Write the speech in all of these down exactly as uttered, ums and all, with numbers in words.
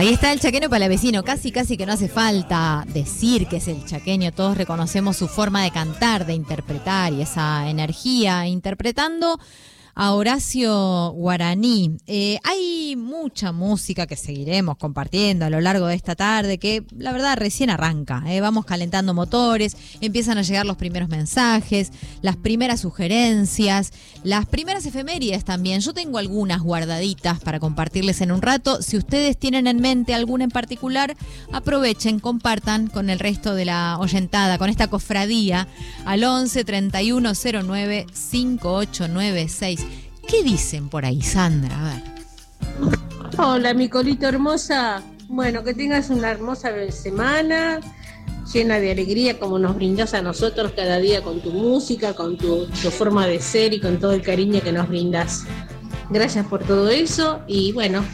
Ahí está el chaqueño palavecino, casi casi que no hace falta decir que es el chaqueño, todos reconocemos su forma de cantar, de interpretar y esa energía, interpretando a Horacio Guaraní. Eh, hay mucha música que seguiremos compartiendo a lo largo de esta tarde, que la verdad recién arranca. Eh. Vamos calentando motores, empiezan a llegar los primeros mensajes, las primeras sugerencias, las primeras efemérides también. Yo tengo algunas guardaditas para compartirles en un rato. Si ustedes tienen en mente alguna en particular, aprovechen, compartan con el resto de la oyentada, con esta cofradía, al once treinta y uno cero nueve cincuenta y ocho noventa y seis. ¿Qué dicen por ahí, Sandra? A ver. Hola, mi colito hermosa. Bueno, que tengas una hermosa semana, llena de alegría como nos brindas a nosotros cada día con tu música, con tu, tu forma de ser y con todo el cariño que nos brindas. Gracias por todo eso y bueno,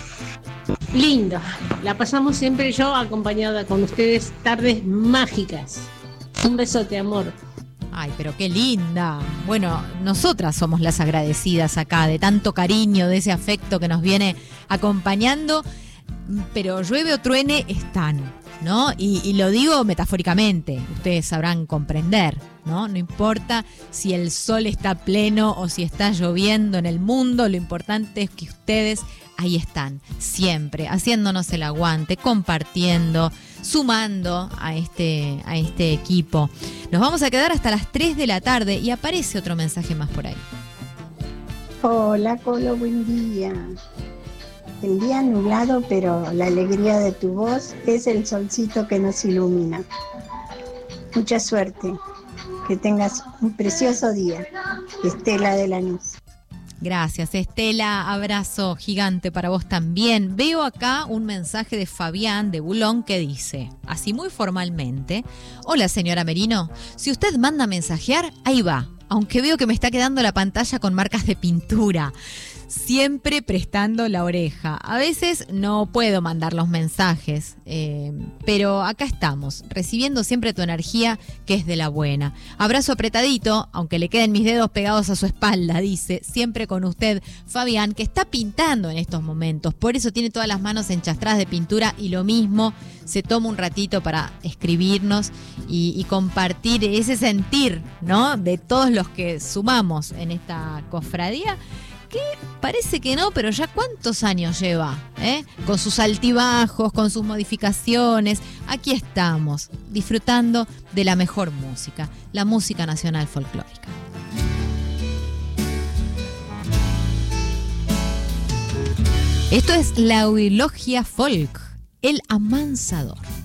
lindo. La pasamos siempre yo acompañada con ustedes, tardes mágicas. Un besote, amor. Ay, pero qué linda. Bueno, nosotras somos las agradecidas acá de tanto cariño, de ese afecto que nos viene acompañando, pero llueve o truene, están, ¿no? Y, y lo digo metafóricamente, ustedes sabrán comprender, ¿no? No importa si el sol está pleno o si está lloviendo en el mundo, lo importante es que ustedes ahí están, siempre, haciéndonos el aguante, compartiendo, sumando a este, a este equipo. Nos vamos a quedar hasta las tres de la tarde y aparece otro mensaje más por ahí. Hola, Colo, buen día. El día nublado, pero la alegría de tu voz es el solcito que nos ilumina. Mucha suerte, que tengas un precioso día. Estela de Lanús. Gracias, Estela, abrazo gigante para vos también. Veo acá un mensaje de Fabián de Bulón que dice, así muy formalmente: hola señora Merino, si usted manda mensajear, ahí va, aunque veo que me está quedando la pantalla con marcas de pintura. Siempre prestando la oreja. A veces no puedo mandar los mensajes, eh, pero acá estamos, recibiendo siempre tu energía, que es de la buena. Abrazo apretadito, aunque le queden mis dedos pegados a su espalda, dice, siempre con usted, Fabián, que está pintando en estos momentos. Por eso tiene todas las manos enchastradas de pintura y lo mismo, se toma un ratito para escribirnos y, y compartir ese sentir, ¿no?, de todos los que sumamos en esta cofradía. Que parece que no, pero ya cuántos años lleva, ¿eh? Con sus altibajos, con sus modificaciones. Aquí estamos, disfrutando de la mejor música, la música nacional folclórica. Esto es la Eulogia Folk, el amansador.